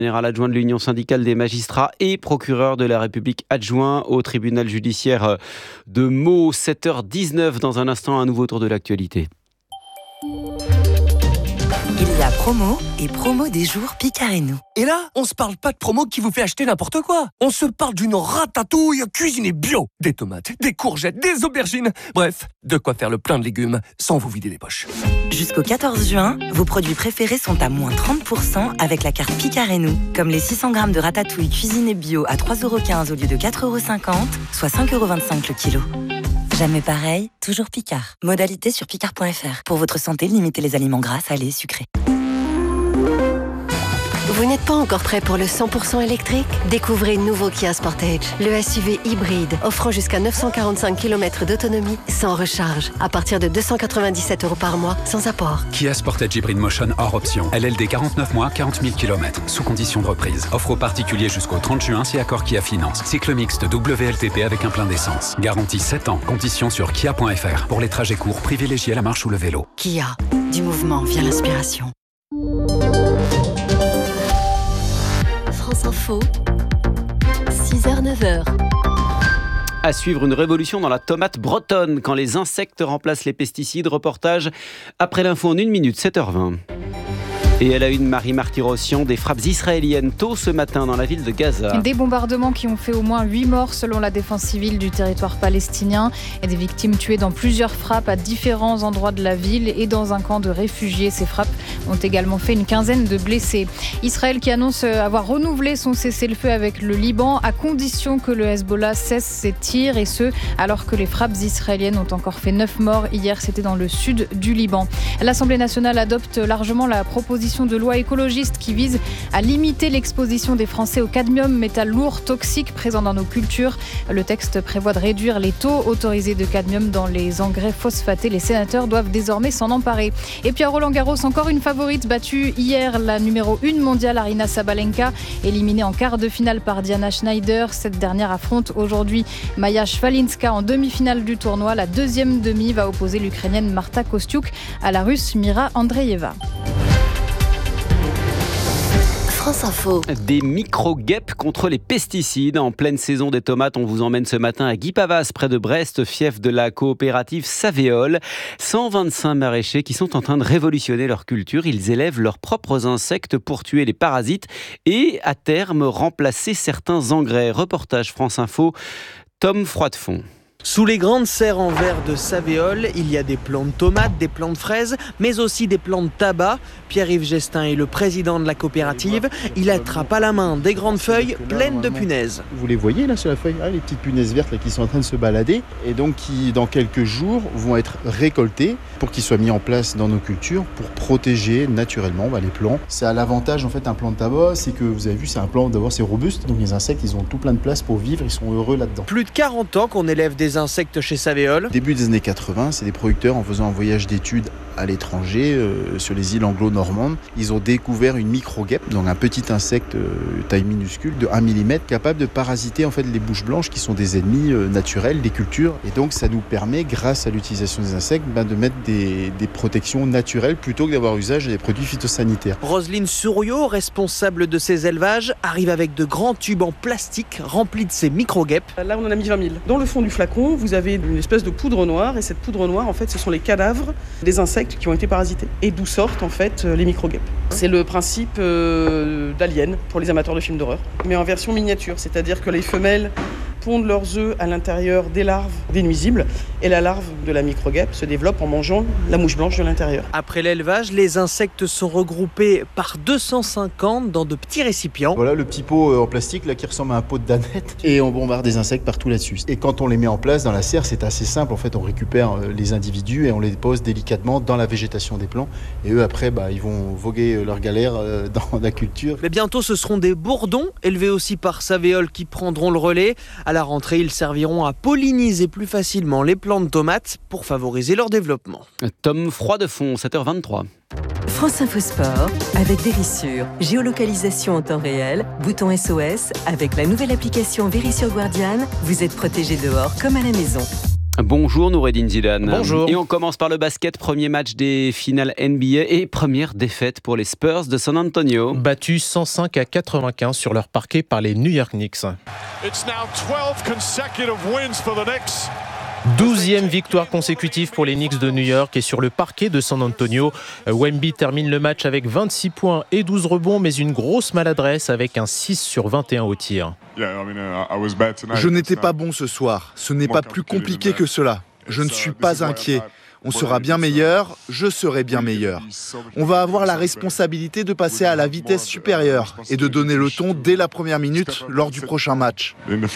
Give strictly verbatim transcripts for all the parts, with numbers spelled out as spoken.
Général adjoint de l'Union syndicale des magistrats et procureur de la République adjoint au tribunal judiciaire de Meaux. sept heures dix-neuf, dans un instant, un nouveau tour de l'actualité. Il y a promo et promo des jours Picard et nous. Et là, on se parle pas de promo qui vous fait acheter n'importe quoi. On se parle d'une ratatouille cuisinée bio. Des tomates, des courgettes, des aubergines. Bref, de quoi faire le plein de légumes sans vous vider les poches. Jusqu'au quatorze juin, vos produits préférés sont à moins trente pour cent avec la carte Picard et nous. Comme les six cents grammes de ratatouille cuisinée bio à trois euros quinze au lieu de quatre euros cinquante, soit cinq euros vingt-cinq le kilo. Jamais pareil, toujours Picard. Modalité sur picard point f r. Pour votre santé, limitez les aliments gras, salés et sucrés. Vous n'êtes pas encore prêt pour le cent pour cent électrique ? Découvrez le nouveau Kia Sportage, le S U V hybride offrant jusqu'à neuf cent quarante-cinq kilomètres d'autonomie sans recharge, à partir de deux cent quatre-vingt-dix-sept euros par mois, sans apport. Kia Sportage Hybrid Motion hors option. L L D quarante-neuf mois, quarante mille kilomètres, sous condition de reprise. Offre aux particuliers jusqu'au trente juin si accord Kia Finance. Cycle mixte W L T P avec un plein d'essence. Garantie sept ans. Conditions sur kia point f r. Pour les trajets courts, privilégiez la marche ou le vélo. Kia, du mouvement vient l'inspiration. France Info, six heures neuf heures. À suivre, une révolution dans la tomate bretonne quand les insectes remplacent les pesticides. Reportage après l'info en une minute, sept heures vingt. Et elle a une Marie Martyrossian, des frappes israéliennes tôt ce matin dans la ville de Gaza. Des bombardements qui ont fait au moins huit morts selon la défense civile du territoire palestinien et des victimes tuées dans plusieurs frappes à différents endroits de la ville et dans un camp de réfugiés. Ces frappes ont également fait une quinzaine de blessés. Israël qui annonce avoir renouvelé son cessez-le-feu avec le Liban à condition que le Hezbollah cesse ses tirs, et ce alors que les frappes israéliennes ont encore fait neuf morts. Hier, c'était dans le sud du Liban. L'Assemblée nationale adopte largement la proposition de loi écologiste qui vise à limiter l'exposition des Français au cadmium, métal lourd, toxique, présent dans nos cultures. Le texte prévoit de réduire les taux autorisés de cadmium dans les engrais phosphatés. Les sénateurs doivent désormais s'en emparer. Et puis à Roland-Garros, encore une favorite battue hier, la numéro un mondiale Aryna Sabalenka, éliminée en quart de finale par Diana Schneider. Cette dernière affronte aujourd'hui Maya Shvalinska en demi-finale du tournoi. La deuxième demi va opposer l'Ukrainienne Marta Kostyuk à la Russe Mira Andreeva. France Info. Des micro-guêpes contre les pesticides. En pleine saison des tomates, on vous emmène ce matin à Guipavas, près de Brest, fief de la coopérative Savéole. cent vingt-cinq maraîchers qui sont en train de révolutionner leur culture. Ils élèvent leurs propres insectes pour tuer les parasites et, à terme, remplacer certains engrais. Reportage France Info, Tom Froidefond. Sous les grandes serres en verre de Savéole, il y a des plants de tomates, des plants de fraises, mais aussi des plants de tabac. Pierre-Yves Gestin est le président de la coopérative. Il attrape à la main des grandes feuilles pleines de punaises. Vous les voyez là sur la feuille, ah, les petites punaises vertes là, qui sont en train de se balader et donc qui dans quelques jours vont être récoltées pour qu'ils soient mis en place dans nos cultures pour protéger naturellement bah, les plants. Ça a l'avantage en fait un plant de tabac, c'est que vous avez vu c'est un plant d'abord c'est robuste, donc les insectes ils ont tout plein de place pour vivre, ils sont heureux là-dedans. Plus de quarante ans qu'on élève des insectes chez Savéole. Début des années quatre-vingts, c'est des producteurs en faisant un voyage d'études à l'étranger euh, sur les îles anglo-normandes. Ils ont découvert une micro-guêpe, donc un petit insecte euh, taille minuscule de un millimètre capable de parasiter en fait les bouches blanches qui sont des ennemis euh, naturels des cultures. Et donc ça nous permet, grâce à l'utilisation des insectes, ben, de mettre des, des protections naturelles plutôt que d'avoir usage des produits phytosanitaires. Roselyne Souriau, responsable de ces élevages, arrive avec de grands tubes en plastique remplis de ces micro-guêpes. Là on en a mis vingt mille. Dans le fond du flacon, vous avez une espèce de poudre noire et cette poudre noire en fait ce sont les cadavres des insectes qui ont été parasités et d'où sortent en fait les micro-guêpes. C'est le principe euh, d'Alien pour les amateurs de films d'horreur, mais en version miniature, c'est-à-dire que les femelles pondent leurs œufs à l'intérieur des larves des nuisibles et la larve de la micro-guêpe se développe en mangeant la mouche blanche de l'intérieur. Après l'élevage, les insectes sont regroupés par deux cent cinquante dans de petits récipients. Voilà le petit pot en plastique là qui ressemble à un pot de danette et on bombarde des insectes partout là-dessus. Et quand on les met en place dans la serre, c'est assez simple en fait, on récupère les individus et on les pose délicatement dans la végétation des plants et eux après bah, ils vont voguer leur galère dans la culture. Mais bientôt ce seront des bourdons élevés aussi par Savéole qui prendront le relais. À la rentrée, ils serviront à polliniser plus facilement les plants de tomates pour favoriser leur développement. Tom Froidefond, sept heures vingt-trois. France Info Sport avec Vérissure. Géolocalisation en temps réel, bouton S O S. Avec la nouvelle application Vérissure Guardian, vous êtes protégé dehors comme à la maison. Bonjour Noureddine Zidane. Bonjour. Et on commence par le basket, premier match des finales N B A et première défaite pour les Spurs de San Antonio. Battus cent cinq à quatre-vingt-quinze sur leur parquet par les New York Knicks. douzième victoire consécutive pour les Knicks de New York et sur le parquet de San Antonio. Wemby termine le match avec vingt-six points et douze rebonds, mais une grosse maladresse avec un six sur vingt et un au tir. Je n'étais pas bon ce soir. Ce n'est pas plus compliqué que cela. Je ne suis pas inquiet. On sera bien meilleur, je serai bien meilleur. On va avoir la responsabilité de passer à la vitesse supérieure et de donner le ton dès la première minute lors du prochain match.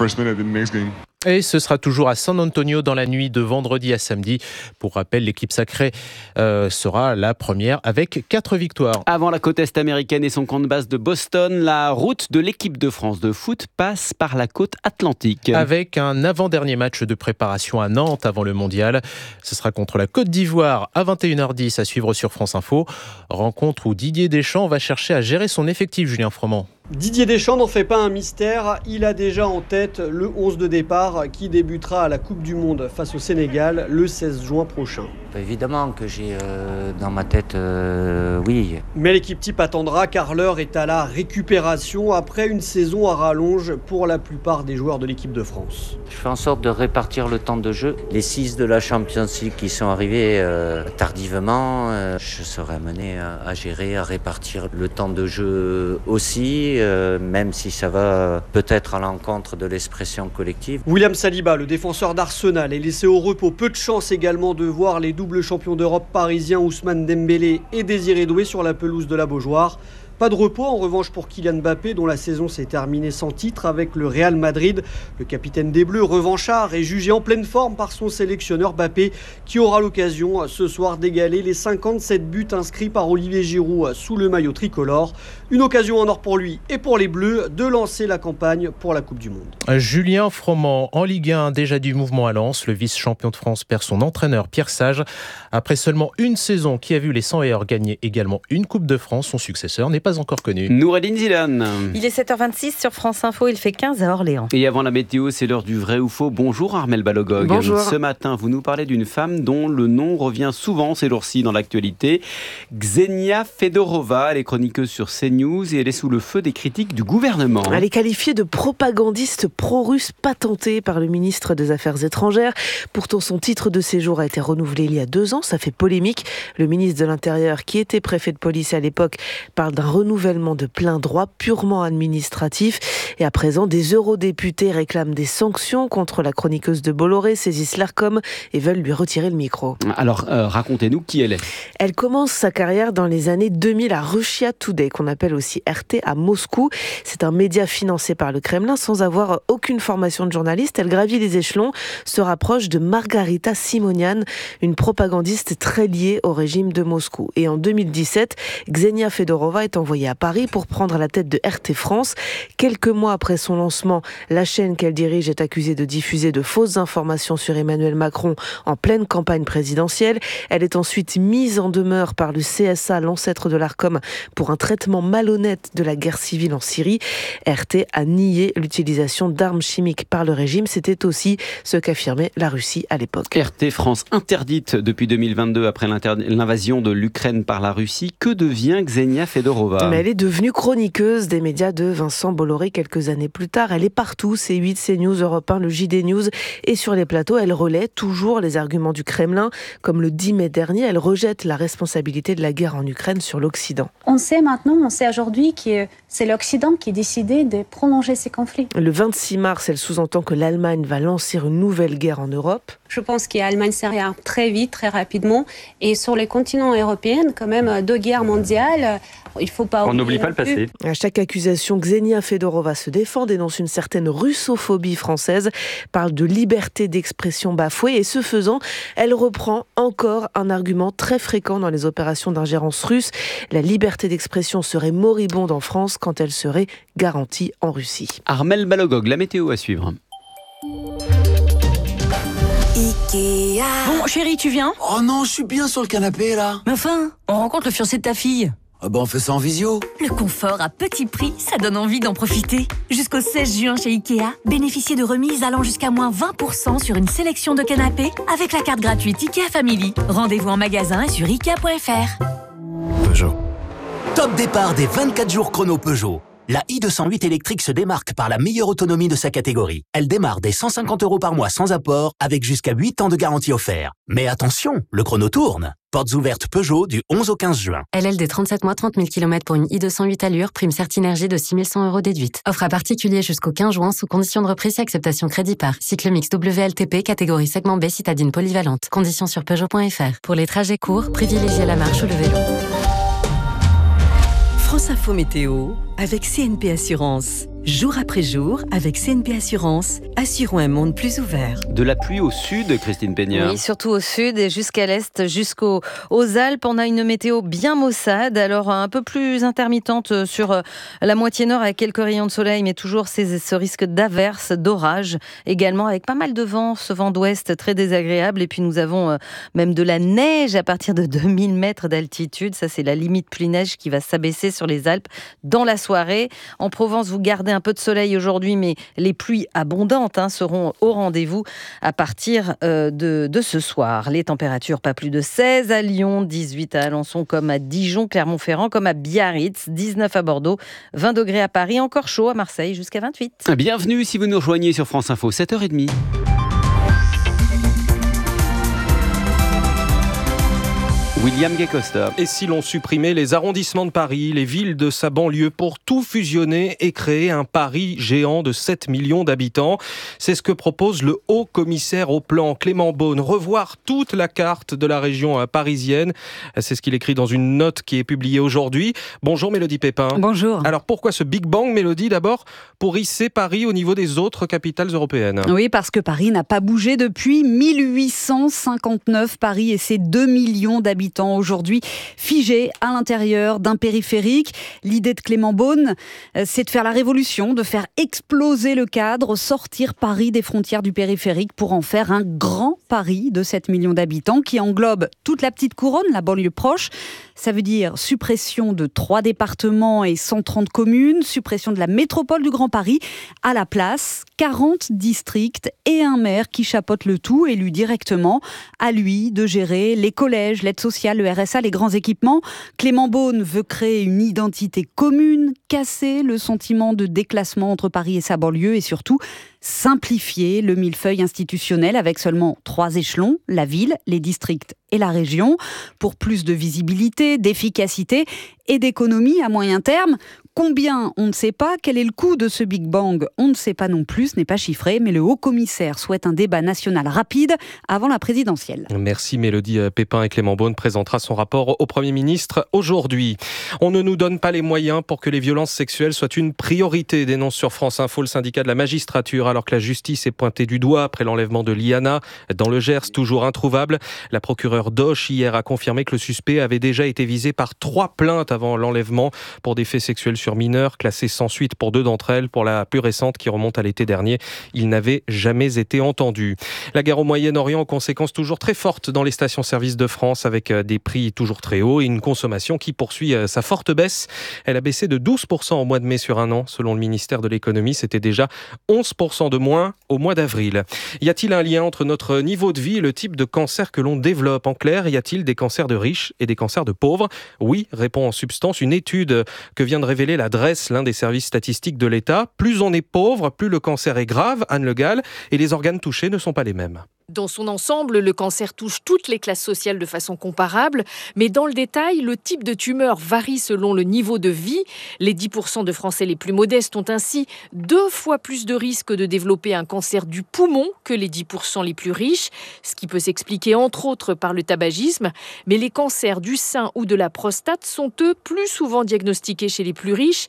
Et ce sera toujours à San Antonio dans la nuit de vendredi à samedi. Pour rappel, l'équipe sacrée euh, sera la première avec quatre victoires. Avant la côte est américaine et son camp de base de Boston, la route de l'équipe de France de foot passe par la côte atlantique. Avec un avant-dernier match de préparation à Nantes avant le mondial. Ce sera contre la Côte d'Ivoire à vingt et une heures dix à suivre sur France Info. Rencontre où Didier Deschamps va chercher à gérer son effectif, Julien Froment. Didier Deschamps n'en fait pas un mystère, il a déjà en tête le onze de départ qui débutera à la Coupe du Monde face au Sénégal le seize juin prochain. Évidemment que j'ai euh, dans ma tête, euh, oui. Mais l'équipe type attendra car l'heure est à la récupération après une saison à rallonge pour la plupart des joueurs de l'équipe de France. Je fais en sorte de répartir le temps de jeu. Les six de la Champions League qui sont arrivés euh, tardivement, euh, je serai amené à, à gérer, à répartir le temps de jeu aussi. Euh, même si ça va peut-être à l'encontre de l'expression collective. William Saliba, le défenseur d'Arsenal, est laissé au repos. Peu de chance également de voir les doubles champions d'Europe parisiens Ousmane Dembélé et Désiré Doué sur la pelouse de la Beaujoire. Pas de repos en revanche pour Kylian Mbappé dont la saison s'est terminée sans titre avec le Real Madrid. Le capitaine des Bleus, revanchard, est jugé en pleine forme par son sélectionneur Mbappé qui aura l'occasion ce soir d'égaler les cinquante-sept buts inscrits par Olivier Giroud sous le maillot tricolore. Une occasion en or pour lui et pour les Bleus de lancer la campagne pour la Coupe du Monde. Julien Froment, en Ligue un, déjà du mouvement à Lens. Le vice-champion de France perd son entraîneur Pierre Sage. Après seulement une saison qui a vu les cent meilleurs gagner également une Coupe de France, son successeur n'est pas encore connu. Noureddine Zidane. Il est sept heures vingt-six sur France Info, il fait quinze à Orléans. Et avant la météo, c'est l'heure du vrai ou faux. Bonjour Armelle Balogog. Bonjour. Ce matin, vous nous parlez d'une femme dont le nom revient souvent ces jours-ci dans l'actualité. Ksenia Fedorova, elle est chroniqueuse sur CNews et elle est sous le feu des critiques du gouvernement. Elle est qualifiée de propagandiste pro-russe patentée par le ministre des Affaires étrangères. Pourtant, son titre de séjour a été renouvelé il y a deux ans. Ça fait polémique. Le ministre de l'Intérieur, qui était préfet de police à l'époque, parle d'un renouvellement de plein droit purement administratif. Et à présent, des eurodéputés réclament des sanctions contre la chroniqueuse de Bolloré, saisissent l'Arcom et veulent lui retirer le micro. Alors, euh, racontez-nous qui elle est. Elle commence sa carrière dans les années deux mille à Russia Today, qu'on appelle aussi R T à Moscou. C'est un média financé par le Kremlin sans avoir aucune formation de journaliste. Elle gravit les échelons, se rapproche de Margarita Simonian, une propagandiste très liée au régime de Moscou. Et en deux mille dix-sept, Ksenia Fedorova est envoyée à Paris pour prendre la tête de R T France. Quelques mois après son lancement, la chaîne qu'elle dirige est accusée de diffuser de fausses informations sur Emmanuel Macron en pleine campagne présidentielle. Elle est ensuite mise en demeure par le C S A, l'ancêtre de l'Arcom, pour un traitement malhonnête de la guerre civile en Syrie. R T a nié l'utilisation d'armes chimiques par le régime. C'était aussi ce qu'affirmait la Russie à l'époque. R T France interdite depuis deux mille vingt-deux après l'invasion de l'Ukraine par la Russie. Que devient Ksenia Fedorova ? Mais elle est devenue chroniqueuse des médias de Vincent Bolloré quelques années plus tard. Elle est partout, C huit, CNews, Europe un, le J D News. Et sur les plateaux, elle relaie toujours les arguments du Kremlin. Comme le dix mai dernier, elle rejette la responsabilité de la guerre en Ukraine sur l'Occident. On sait maintenant, on sait aujourd'hui que c'est l'Occident qui a décidé de prolonger ces conflits. Le vingt-six mars, elle sous-entend que l'Allemagne va lancer une nouvelle guerre en Europe. Je pense que l'Allemagne s'en réarme très vite, très rapidement. Et sur les continents européens, quand même, deux guerres mondiales, il faut pas... On n'oublie pas le passé. À chaque accusation, Ksenia Fedorova se défend, dénonce une certaine russophobie française, parle de liberté d'expression bafouée et ce faisant, elle reprend encore un argument très fréquent dans les opérations d'ingérence russe. La liberté d'expression serait moribonde en France quand elle serait garantie en Russie. Armelle Balogog, la météo à suivre. Ikea. Bon, chérie, tu viens ? Oh non, je suis bien sur le canapé, là. Mais enfin, on rencontre le fiancé de ta fille. Ah bah on fait ça en visio. Le confort à petit prix, ça donne envie d'en profiter. Jusqu'au seize juin chez Ikea, bénéficiez de remises allant jusqu'à moins vingt pour cent sur une sélection de canapés avec la carte gratuite Ikea Family. Rendez-vous en magasin et sur ikea point f r. Peugeot. Top départ des vingt-quatre jours chrono Peugeot. La i deux cent huit électrique se démarque par la meilleure autonomie de sa catégorie. Elle démarre dès cent cinquante euros par mois sans apport, avec jusqu'à huit ans de garantie offert. Mais attention, le chrono tourne. Portes ouvertes Peugeot du onze au quinze juin. L L D trente-sept mois, trente mille kilomètres pour une i deux cent huit allure, prime Certinergie de six mille cent euros déduite. Offre à particulier jusqu'au quinze juin sous condition de reprise et acceptation crédit par. Cycle mix W L T P, catégorie segment B, citadine polyvalente. Conditions sur Peugeot point f r. Pour les trajets courts, privilégiez la marche ou le vélo. France Info Météo avec C N P Assurance. Jour après jour, avec C N P Assurance, assurons un monde plus ouvert. De la pluie au sud, Christine Peña. Oui, surtout au sud et jusqu'à l'est, jusqu'aux aux Alpes. On a une météo bien maussade, alors un peu plus intermittente sur la moitié nord avec quelques rayons de soleil, mais toujours ces, ce risque d'averse, d'orage également, avec pas mal de vent, ce vent d'ouest très désagréable. Et puis nous avons même de la neige à partir de deux mille mètres d'altitude. Ça, c'est la limite pluie-neige qui va s'abaisser sur les Alpes dans la soirée. En Provence, vous gardez un peu de soleil aujourd'hui, mais les pluies abondantes hein, seront au rendez-vous à partir euh, de, de ce soir. Les températures, pas plus de seize à Lyon, dix-huit à Alençon, comme à Dijon, Clermont-Ferrand, comme à Biarritz, dix-neuf à Bordeaux, vingt degrés à Paris, encore chaud à Marseille, jusqu'à vingt-huit. Bienvenue si vous nous rejoignez sur France Info, sept heures trente. William Gay-Costa. Et si l'on supprimait les arrondissements de Paris, les villes de sa banlieue pour tout fusionner et créer un Paris géant de sept millions d'habitants? C'est ce que propose le haut commissaire au plan Clément Beaune. Revoir toute la carte de la région parisienne. C'est ce qu'il écrit dans une note qui est publiée aujourd'hui. Bonjour Mélodie Pépin. Bonjour. Alors pourquoi ce Big Bang, Mélodie? D'abord, pour hisser Paris au niveau des autres capitales européennes. Oui, parce que Paris n'a pas bougé depuis mille huit cent cinquante-neuf. Paris et ses deux millions d'habitants aujourd'hui figés à l'intérieur d'un périphérique. L'idée de Clément Beaune, c'est de faire la révolution, de faire exploser le cadre, sortir Paris des frontières du périphérique pour en faire un grand Paris de sept millions d'habitants qui englobe toute la petite couronne, la banlieue proche. Ça veut dire suppression de trois départements et cent trente communes, suppression de la métropole du Grand Paris, à la place quarante districts et un maire qui chapeaute le tout, élu directement, à lui de gérer les collèges, l'aide sociale, le R S A, les grands équipements. Clément Beaune veut créer une identité commune, casser le sentiment de déclassement entre Paris et sa banlieue et surtout simplifier le millefeuille institutionnel avec seulement trois échelons, la ville, les districts et la région, pour plus de visibilité, d'efficacité et d'économie à moyen terme. Combien, on ne sait pas. Quel est le coût de ce Big Bang? On ne sait pas non plus, ce n'est pas chiffré, mais le haut-commissaire souhaite un débat national rapide avant la présidentielle. Merci Mélodie Pépin, et Clément Beaune présentera son rapport au Premier ministre aujourd'hui. On ne nous donne pas les moyens pour que les violences sexuelles soient une priorité, dénonce sur France Info le syndicat de la magistrature, alors que la justice est pointée du doigt après l'enlèvement de Liana dans le Gers, toujours introuvable. La procureure Doche hier a confirmé que le suspect avait déjà été visé par trois plaintes avant l'enlèvement pour des faits sexuels sur mineurs, classés sans suite pour deux d'entre elles. Pour la plus récente qui remonte à l'été dernier, il n'avait jamais été entendu. La guerre au Moyen-Orient, aux conséquences toujours très fortes dans les stations-service de France, avec des prix toujours très hauts et une consommation qui poursuit sa forte baisse. Elle a baissé de douze pour cent au mois de mai sur un an. Selon le ministère de l'économie, c'était déjà onze pour cent de moins au mois d'avril. Y a-t-il un lien entre notre niveau de vie et le type de cancer que l'on développe? En clair, y a-t-il des cancers de riches et des cancers de pauvres? Oui, répond en substance une étude que vient de révéler la D R E S, l'un des services statistiques de l'État. Plus on est pauvre, plus le cancer est grave, Anne Le Gall, et les organes touchés ne sont pas les mêmes. Dans son ensemble, le cancer touche toutes les classes sociales de façon comparable, mais dans le détail, le type de tumeur varie selon le niveau de vie. Les dix pour cent de Français les plus modestes ont ainsi deux fois plus de risques de développer un cancer du poumon que les dix pour cent les plus riches, ce qui peut s'expliquer entre autres par le tabagisme. Mais les cancers du sein ou de la prostate sont eux plus souvent diagnostiqués chez les plus riches.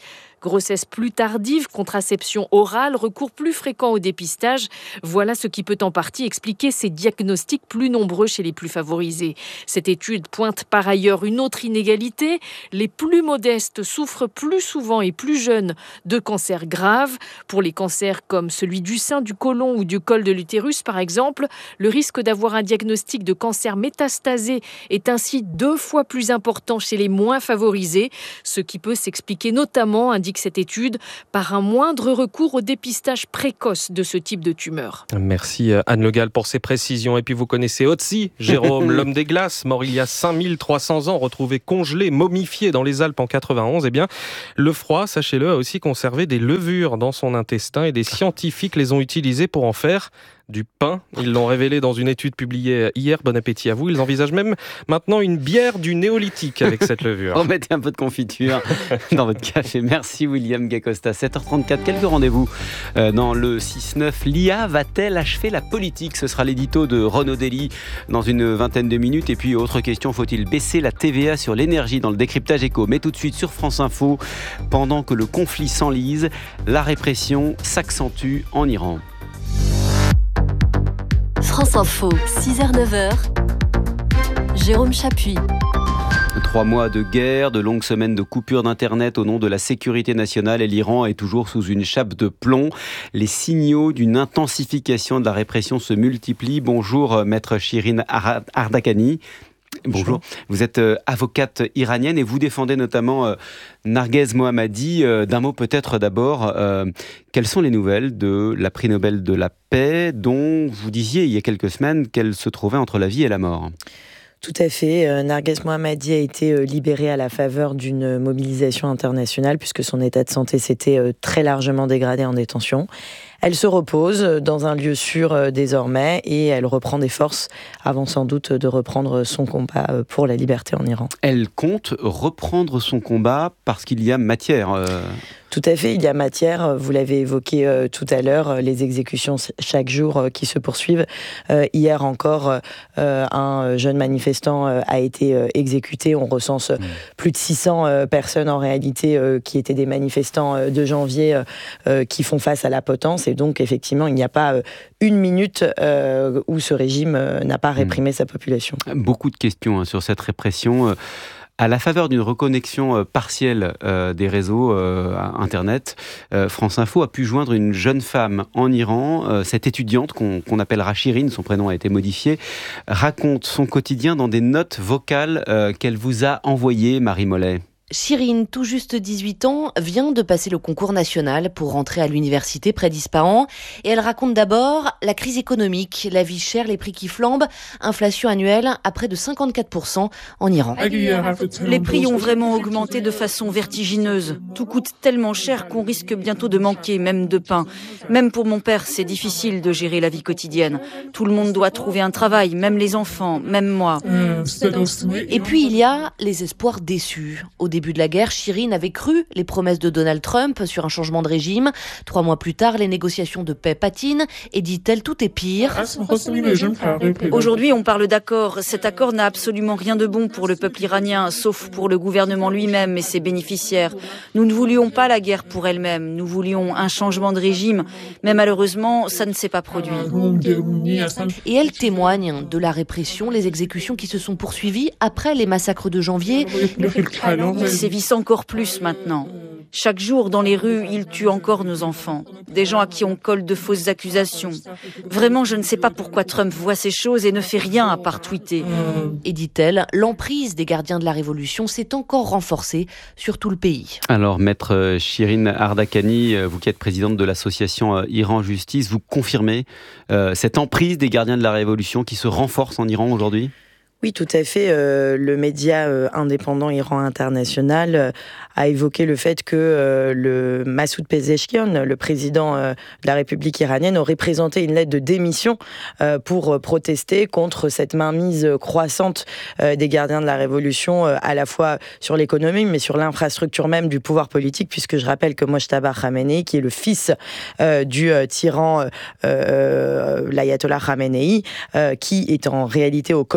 Grossesse plus tardive, contraception orale, recours plus fréquent au dépistage. Voilà ce qui peut en partie expliquer ces diagnostics plus nombreux chez les plus favorisés. Cette étude pointe par ailleurs une autre inégalité. Les plus modestes souffrent plus souvent et plus jeunes de cancers graves. Pour les cancers comme celui du sein, du côlon ou du col de l'utérus par exemple, le risque d'avoir un diagnostic de cancer métastasé est ainsi deux fois plus important chez les moins favorisés, ce qui peut s'expliquer notamment, indique cette étude, par un moindre recours au dépistage précoce de ce type de tumeur. Merci Anne Le Gall pour ces précisions. Et puis vous connaissez Otzi, Jérôme, l'homme des glaces, mort il y a cinq mille trois cents ans, retrouvé congelé, momifié dans les Alpes en quatre-vingt-onze. Eh bien, le froid, sachez-le, a aussi conservé des levures dans son intestin et des scientifiques les ont utilisées pour en faire du pain. Ils l'ont révélé dans une étude publiée hier. Bon appétit à vous. Ils envisagent même maintenant une bière du néolithique avec cette levure. Remettez un peu de confiture dans votre café. Merci William Gacosta. sept heures trente-quatre, quelques rendez-vous euh, dans le six neuf. L'I A va-t-elle achever la politique ? Ce sera l'édito de Renaud Dely dans une vingtaine de minutes. Et puis, autre question, faut-il baisser la T V A sur l'énergie dans le décryptage éco ? Mais tout de suite sur France Info, pendant que le conflit s'enlise, la répression s'accentue en Iran. France Info, six heures neuf heures, Jérôme Chapuis. Trois mois de guerre, de longues semaines de coupure d'Internet au nom de la sécurité nationale et l'Iran est toujours sous une chape de plomb. Les signaux d'une intensification de la répression se multiplient. Bonjour, maître Shirin Ardakhani. Bonjour, vous êtes euh, avocate iranienne et vous défendez notamment euh, Narguez Mohammadi. Euh, d'un mot peut-être d'abord, euh, quelles sont les nouvelles de la prix Nobel de la paix dont vous disiez il y a quelques semaines qu'elle se trouvait entre la vie et la mort ? Tout à fait. Euh, Narguez Mohammadi a été euh, libérée à la faveur d'une mobilisation internationale puisque son état de santé s'était euh, très largement dégradé en détention. Elle se repose dans un lieu sûr euh, désormais et elle reprend des forces avant sans doute de reprendre son combat euh, pour la liberté en Iran. Elle compte reprendre son combat parce qu'il y a matière. Euh... Tout à fait, il y a matière. Vous l'avez évoqué euh, tout à l'heure, les exécutions chaque jour euh, qui se poursuivent. Euh, hier encore, euh, un jeune manifestant euh, a été euh, exécuté. On recense mmh. plus de six cents euh, personnes en réalité euh, qui étaient des manifestants euh, de janvier euh, qui font face à la potence. Et donc, effectivement, il n'y a pas euh, une minute euh, où ce régime euh, n'a pas réprimé mmh. sa population. Beaucoup de questions hein, sur cette répression. À la faveur d'une reconnexion euh, partielle euh, des réseaux euh, Internet, euh, France Info a pu joindre une jeune femme en Iran. Euh, cette étudiante, qu'on, qu'on appellera Shirin, son prénom a été modifié, raconte son quotidien dans des notes vocales euh, qu'elle vous a envoyées, Marie Mollet. Shirin, tout juste dix-huit ans, vient de passer le concours national pour rentrer à l'université près d'Ispahan. Et elle raconte d'abord la crise économique, la vie chère, les prix qui flambent, inflation annuelle à près de cinquante-quatre pour cent en Iran. Les prix ont vraiment augmenté de façon vertigineuse. Tout coûte tellement cher qu'on risque bientôt de manquer, même de pain. Même pour mon père, c'est difficile de gérer la vie quotidienne. Tout le monde doit trouver un travail, même les enfants, même moi. Et puis il y a les espoirs déçus. Au début de la guerre, Shirin avait cru les promesses de Donald Trump sur un changement de régime. Trois mois plus tard, les négociations de paix patinent et dit-elle, tout est pire. Aujourd'hui, on parle d'accord. Cet accord n'a absolument rien de bon pour le peuple iranien, sauf pour le gouvernement lui-même et ses bénéficiaires. Nous ne voulions pas la guerre pour elle-même. Nous voulions un changement de régime. Mais malheureusement, ça ne s'est pas produit. Et elle témoigne de la répression, les exécutions qui se sont poursuivies après les massacres de janvier. Ils sévissent encore plus maintenant. Chaque jour, dans les rues, ils tuent encore nos enfants. Des gens à qui on colle de fausses accusations. Vraiment, je ne sais pas pourquoi Trump voit ces choses et ne fait rien à part tweeter. Et dit-elle, l'emprise des gardiens de la Révolution s'est encore renforcée sur tout le pays. Alors, maître Shirin Ardakhani, vous qui êtes présidente de l'association Iran Justice, vous confirmez euh, cette emprise des gardiens de la Révolution qui se renforce en Iran aujourd'hui ? Oui, tout à fait. Euh, le média euh, indépendant Iran International euh, a évoqué le fait que euh, le Massoud Pezeshkian, le président euh, de la République iranienne, aurait présenté une lettre de démission euh, pour euh, protester contre cette mainmise croissante euh, des gardiens de la Révolution, euh, à la fois sur l'économie, mais sur l'infrastructure même du pouvoir politique, puisque je rappelle que Mojtaba Khamenei, qui est le fils euh, du euh, tyran euh, euh, l'ayatollah Khamenei, euh, qui est en réalité aux commandes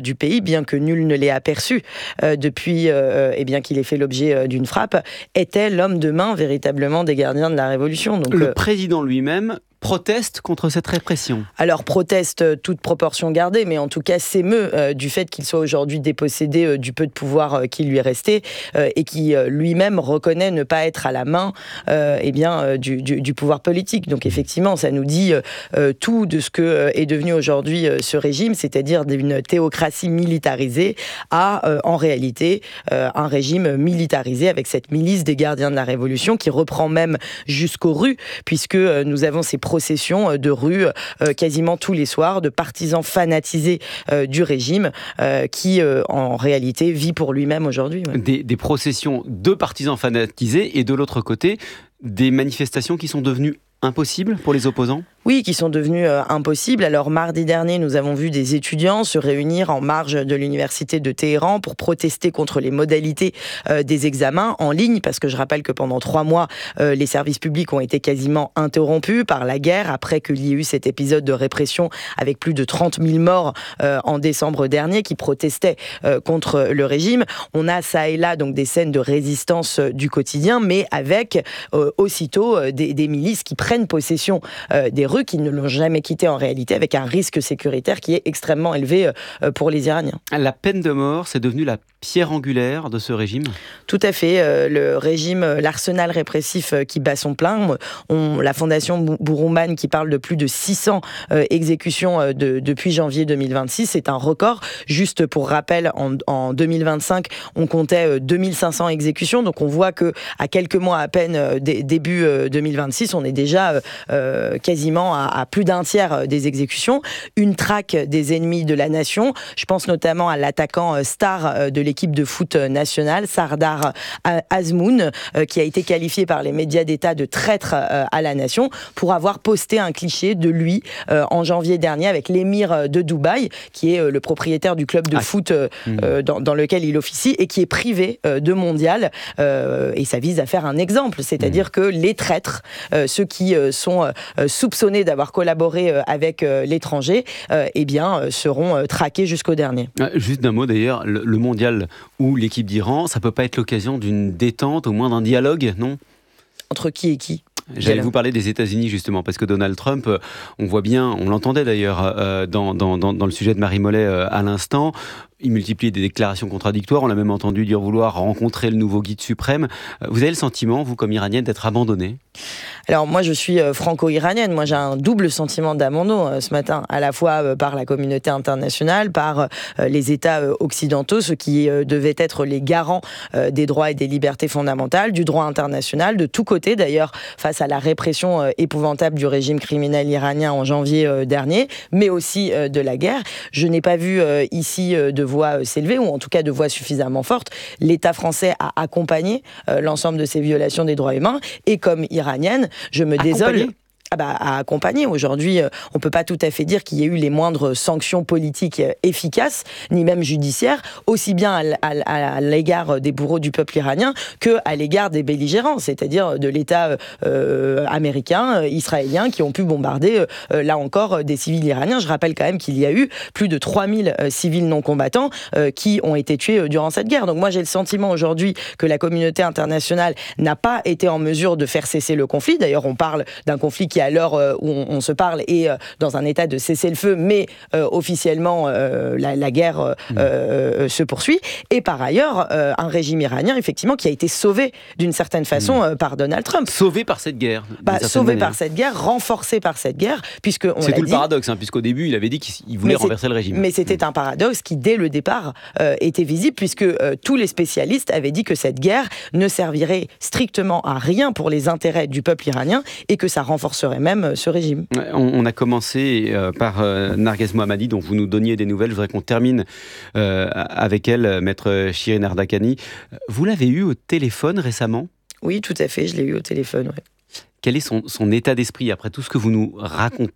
du pays, bien que nul ne l'ait aperçu euh, depuis, euh, et bien qu'il ait fait l'objet euh, d'une frappe, était l'homme de main véritablement des gardiens de la Révolution. Donc, le euh, président lui-même proteste contre cette répression. Alors proteste, toute proportion gardée, mais en tout cas s'émeut euh, du fait qu'il soit aujourd'hui dépossédé euh, du peu de pouvoir euh, qui lui est resté euh, et qui euh, lui-même reconnaît ne pas être à la main euh, eh bien, euh, du, du, du pouvoir politique. Donc effectivement, ça nous dit euh, tout de ce que euh, est devenu aujourd'hui euh, ce régime, c'est-à-dire d'une théocratie militarisée à, euh, en réalité, euh, un régime militarisé avec cette milice des gardiens de la Révolution qui reprend même jusqu'aux rues, puisque euh, nous avons ces processions de rue euh, quasiment tous les soirs, de partisans fanatisés euh, du régime euh, qui, euh, en réalité, vit pour lui-même aujourd'hui. Ouais. Des, des processions de partisans fanatisés et de l'autre côté, des manifestations qui sont devenues impossibles pour les opposants ? Oui, qui sont devenus euh, impossibles. Alors, mardi dernier, nous avons vu des étudiants se réunir en marge de l'université de Téhéran pour protester contre les modalités euh, des examens en ligne, parce que je rappelle que pendant trois mois, euh, les services publics ont été quasiment interrompus par la guerre, après qu'il y ait eu cet épisode de répression avec plus de trente mille morts euh, en décembre dernier, qui protestaient euh, contre le régime. On a ça et là donc des scènes de résistance euh, du quotidien, mais avec euh, aussitôt euh, des, des milices qui prennent possession euh, des rues, qui ne l'ont jamais quitté en réalité, avec un risque sécuritaire qui est extrêmement élevé euh, pour les Iraniens. La peine de mort, c'est devenu la pierre angulaire de ce régime ? Tout à fait. Euh, le régime, l'arsenal répressif euh, qui bat son plein. On, la fondation Bourouman qui parle de plus de six cents euh, exécutions euh, de, depuis janvier deux mille vingt-six, c'est un record. Juste pour rappel, en, en deux mille vingt-cinq, on comptait euh, deux mille cinq cents exécutions. Donc on voit que à quelques mois à peine, euh, d- début euh, deux mille vingt-six, on est déjà euh, euh, quasiment à, à plus d'un tiers des exécutions. Une traque des ennemis de la nation. Je pense notamment à l'attaquant star de l'équipe de foot nationale, Sardar Azmoun, qui a été qualifié par les médias d'État de traître à la nation pour avoir posté un cliché de lui en janvier dernier avec l'émir de Dubaï, qui est le propriétaire du club de ah. foot mmh. dans, dans lequel il officie et qui est privé de mondial. Et ça vise à faire un exemple, c'est-à-dire mmh. que les traîtres, ceux qui sont soupçonnés d'avoir collaboré avec l'étranger, eh bien, seront traqués jusqu'au dernier. Juste d'un mot d'ailleurs, le, le mondial ou l'équipe d'Iran, ça peut pas être l'occasion d'une détente, au moins d'un dialogue, non ? Entre qui et qui ? J'allais vous parler des États-Unis justement, parce que Donald Trump, on voit bien, on l'entendait d'ailleurs euh, dans, dans, dans, dans le sujet de Marie Mollet euh, à l'instant, il multiplie des déclarations contradictoires, on l'a même entendu dire vouloir rencontrer le nouveau guide suprême. Vous avez le sentiment, vous comme Iranienne, d'être abandonnée ? Alors moi je suis franco-iranienne, moi j'ai un double sentiment d'abandon ce matin, à la fois par la communauté internationale, par les États occidentaux, ceux qui devaient être les garants des droits et des libertés fondamentales, du droit international, de tous côtés d'ailleurs, face à la répression épouvantable du régime criminel iranien en janvier dernier, mais aussi de la guerre. Je n'ai pas vu ici de voix s'élever, ou en tout cas de voix suffisamment forte. L'État français a accompagné l'ensemble de ces violations des droits humains, et comme iranienne, je me désole. Ah bah, à accompagner. Aujourd'hui, on ne peut pas tout à fait dire qu'il y ait eu les moindres sanctions politiques efficaces, ni même judiciaires, aussi bien à, à, à l'égard des bourreaux du peuple iranien qu'à l'égard des belligérants, c'est-à-dire de l'État euh, américain, israélien, qui ont pu bombarder, euh, là encore, des civils iraniens. Je rappelle quand même qu'il y a eu plus de trois mille euh, civils non-combattants euh, qui ont été tués euh, durant cette guerre. Donc moi, j'ai le sentiment aujourd'hui que la communauté internationale n'a pas été en mesure de faire cesser le conflit. D'ailleurs, on parle d'un conflit qui qui à l'heure où on, on se parle est dans un état de cessez-le-feu, mais euh, officiellement euh, la, la guerre euh, mmh. euh, se poursuit. Et par ailleurs, euh, un régime iranien, effectivement, qui a été sauvé d'une certaine façon mmh. euh, par Donald Trump. Sauvé par cette guerre. Bah, sauvé manière. par cette guerre, renforcé par cette guerre, puisque on C'est l'a tout dit, le paradoxe, hein, puisqu'au début, il avait dit qu'il voulait renverser le régime. Mais c'était mmh. un paradoxe qui, dès le départ, euh, était visible, puisque euh, tous les spécialistes avaient dit que cette guerre ne servirait strictement à rien pour les intérêts du peuple iranien et que ça renforcerait même ce régime. On a commencé euh, par euh, Narges Mohammadi, dont vous nous donniez des nouvelles. Je voudrais qu'on termine euh, avec elle, maître Shirin Ardakani. Vous l'avez eu au téléphone récemment ? Oui, tout à fait, je l'ai eu au téléphone, ouais. Quel est son, son état d'esprit après tout ce que vous nous racontez ?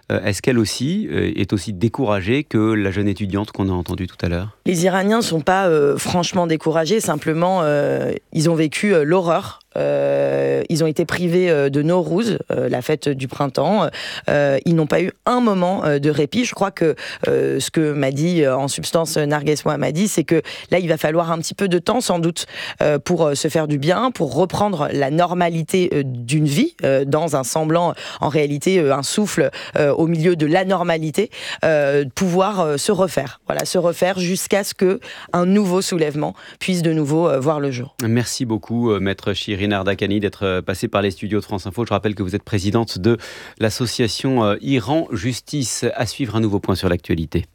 euh, est-ce qu'elle aussi euh, est aussi découragée que la jeune étudiante qu'on a entendue tout à l'heure ? Les Iraniens ne sont pas euh, franchement découragés, simplement euh, ils ont vécu euh, l'horreur. Euh, ils ont été privés euh, de Nowruz, euh, la fête du printemps. Euh, ils n'ont pas eu un moment euh, de répit. Je crois que euh, ce que m'a dit euh, en substance Narges Mohammadi, c'est que là, il va falloir un petit peu de temps, sans doute, euh, pour euh, se faire du bien, pour reprendre la normalité euh, d'une vie, euh, dans un semblant, en réalité, euh, un souffle euh, au milieu de l'anormalité, euh, pouvoir euh, se refaire. Voilà, se refaire jusqu'à ce qu'un nouveau soulèvement puisse de nouveau euh, voir le jour. Merci beaucoup, euh, Maître Shirin Ardakani, d'être passée par les studios de France Info. Je rappelle que vous êtes présidente de l'association euh, Iran Justice. À suivre un nouveau point sur l'actualité.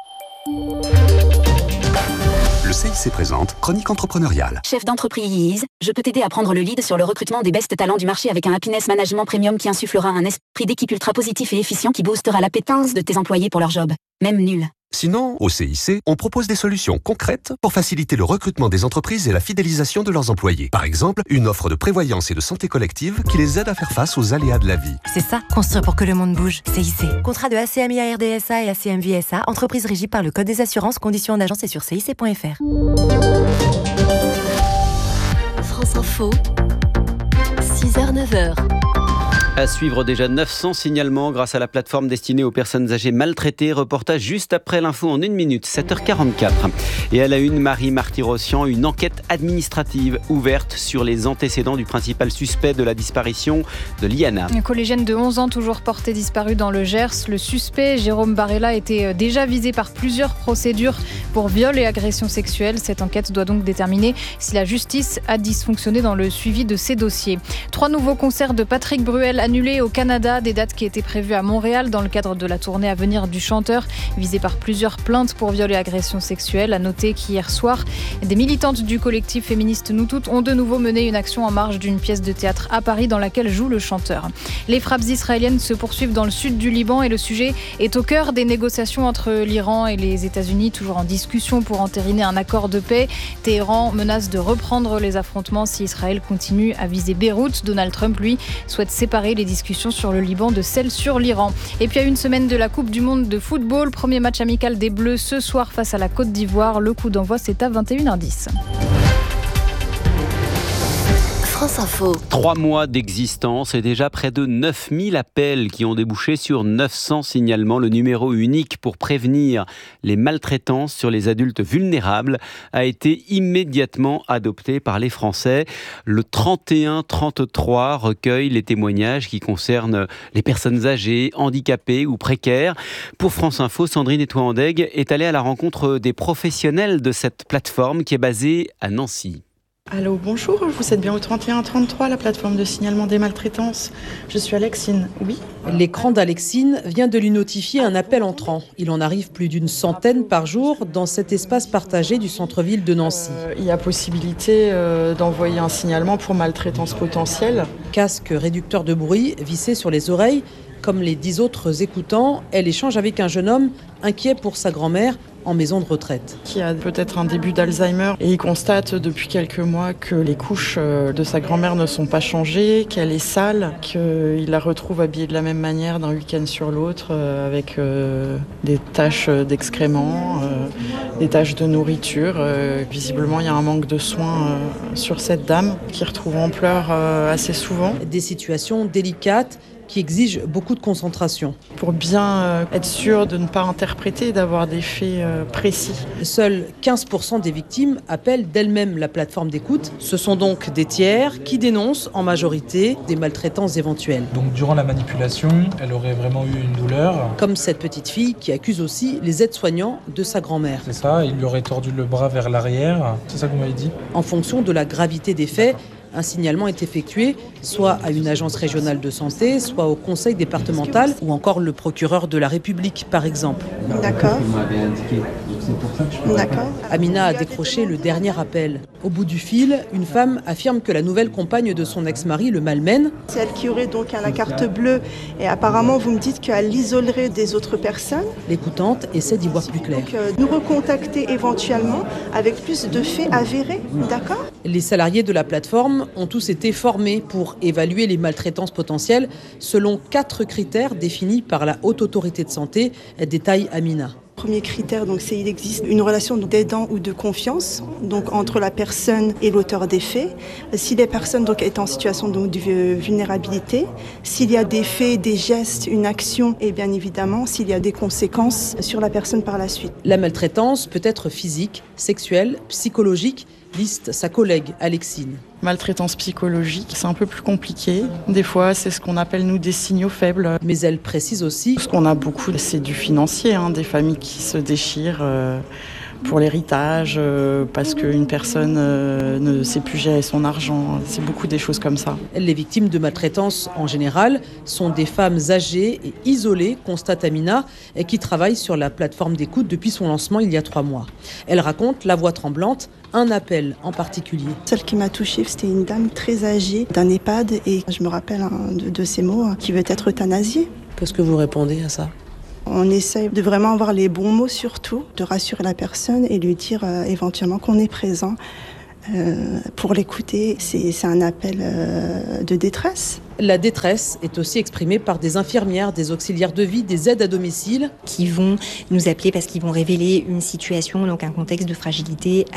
Le C I C présente Chronique entrepreneuriale. Chef d'entreprise, je peux t'aider à prendre le lead sur le recrutement des best talents du marché avec un happiness management premium qui insufflera un esprit d'équipe ultra positif et efficient qui boostera l'appétence de tes employés pour leur job, même nul. Sinon, au C I C, on propose des solutions concrètes pour faciliter le recrutement des entreprises et la fidélisation de leurs employés. Par exemple, une offre de prévoyance et de santé collective qui les aide à faire face aux aléas de la vie. C'est ça, construire pour que le monde bouge. C I C. Contrat de A C M I A R D S A et A C M V S A, entreprise régie par le Code des assurances, conditions en agence et sur C I C point F R. France Info, six heures neuf heures. À suivre déjà neuf cents signalements grâce à la plateforme destinée aux personnes âgées maltraitées. Reportage juste après l'info en une minute, sept heures quarante-quatre. Et à la une, Marie Marty-Rossian, une enquête administrative ouverte sur les antécédents du principal suspect de la disparition de Liana. Une collégienne de onze ans toujours portée disparue dans le Gers. Le suspect, Jérôme Barella, était déjà visé par plusieurs procédures pour viol et agression sexuelle. Cette enquête doit donc déterminer si la justice a dysfonctionné dans le suivi de ces dossiers. Trois nouveaux concerts de Patrick Bruel annulés au Canada, des dates qui étaient prévues à Montréal dans le cadre de la tournée à venir du chanteur, visé par plusieurs plaintes pour viol et agression sexuelle. À noter qu'hier soir, des militantes du collectif féministe Nous Toutes ont de nouveau mené une action en marge d'une pièce de théâtre à Paris dans laquelle joue le chanteur. Les frappes israéliennes se poursuivent dans le sud du Liban et le sujet est au cœur des négociations entre l'Iran et les États-Unis, toujours en discussion pour entériner un accord de paix. Téhéran menace de reprendre les affrontements si Israël continue à viser Beyrouth. Donald Trump, lui, souhaite séparer les discussions sur le Liban de celles sur l'Iran. Et puis à une semaine de la Coupe du Monde de football, premier match amical des Bleus ce soir face à la Côte d'Ivoire. Le coup d'envoi, c'est à vingt et une heures dix. France Info. Trois mois d'existence et déjà près de neuf mille appels qui ont débouché sur neuf cents signalements. Le numéro unique pour prévenir les maltraitances sur les adultes vulnérables a été immédiatement adopté par les Français. Le trente et un trente-trois recueille les témoignages qui concernent les personnes âgées, handicapées ou précaires. Pour France Info, Sandrine Etouandeg est allée à la rencontre des professionnels de cette plateforme qui est basée à Nancy. Allô, bonjour, vous êtes bien au trente et un trente-trois, la plateforme de signalement des maltraitances. Je suis Alexine, oui. L'écran d'Alexine vient de lui notifier un appel entrant. Il en arrive plus d'une centaine par jour dans cet espace partagé du centre-ville de Nancy. Euh, il y a possibilité euh, d'envoyer un signalement pour maltraitance potentielle. Casque réducteur de bruit vissé sur les oreilles. Comme les dix autres écoutants, elle échange avec un jeune homme inquiet pour sa grand-mère en maison de retraite. Qui a peut-être un début d'Alzheimer et il constate depuis quelques mois que les couches de sa grand-mère ne sont pas changées, qu'elle est sale, qu'il la retrouve habillée de la même manière d'un week-end sur l'autre avec euh, des taches d'excréments, euh, des taches de nourriture. Euh, visiblement, il y a un manque de soins euh, sur cette dame qui retrouve en pleurs euh, assez souvent. Des situations délicates qui exige beaucoup de concentration. Pour bien euh, être sûr de ne pas interpréter et d'avoir des faits euh, précis. Seuls quinze pour cent des victimes appellent d'elles-mêmes la plateforme d'écoute. Ce sont donc des tiers qui dénoncent en majorité des maltraitances éventuelles. Donc durant la manipulation, elle aurait vraiment eu une douleur. Comme cette petite fille qui accuse aussi les aides-soignants de sa grand-mère. C'est ça, il lui aurait tordu le bras vers l'arrière. C'est ça que vous m'avez dit. En fonction de la gravité des faits, un signalement est effectué soit à une agence régionale de santé, soit au conseil départemental ou encore le procureur de la République, par exemple. D'accord. Vous m'avez indiqué C'est pour ça que je peux D'accord. Amina a décroché le dernier appel. Au bout du fil, une femme affirme que la nouvelle compagne de son ex-mari le malmène. C'est elle qui aurait donc la carte bleue et apparemment vous me dites qu'elle l'isolerait des autres personnes. L'écoutante essaie d'y voir plus clair. Donc euh, nous recontacter éventuellement avec plus de faits avérés, d'accord ? Les salariés de la plateforme ont tous été formés pour évaluer les maltraitances potentielles selon quatre critères définis par la Haute Autorité de Santé, détaille Amina. Premier critère, donc, c'est qu'il existe une relation d'aidant ou de confiance donc, entre la personne et l'auteur des faits. Si les personnes donc, est en situation donc, de vulnérabilité, s'il y a des faits, des gestes, une action et bien évidemment s'il y a des conséquences sur la personne par la suite. La maltraitance peut être physique, sexuelle, psychologique, liste sa collègue Alexine. Maltraitance psychologique, c'est un peu plus compliqué. Des fois, c'est ce qu'on appelle, nous, des signaux faibles. Mais elle précise aussi... Ce qu'on a beaucoup, c'est du financier, hein, des familles qui se déchirent euh, pour l'héritage, euh, parce qu'une personne euh, ne sait plus gérer son argent. C'est beaucoup des choses comme ça. Les victimes de maltraitance, en général, sont des femmes âgées et isolées, constate Amina, et qui travaillent sur la plateforme d'écoute depuis son lancement il y a trois mois. Elle raconte, la voix tremblante, un appel en particulier. Celle qui m'a touchée, c'était une dame très âgée d'un EHPAD et je me rappelle hein, de, de ces mots, hein, qui veut être euthanasiée. Qu'est-ce que vous répondez à ça ? On essaye de vraiment avoir les bons mots surtout, de rassurer la personne et lui dire euh, éventuellement qu'on est présent euh, pour l'écouter. C'est, c'est un appel euh, de détresse. La détresse est aussi exprimée par des infirmières, des auxiliaires de vie, des aides à domicile. Qui vont nous appeler parce qu'ils vont révéler une situation, donc un contexte de fragilité